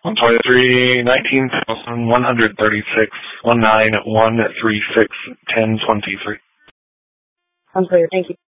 123, 19,136, 19136, 1023. Sounds clear. Thank you.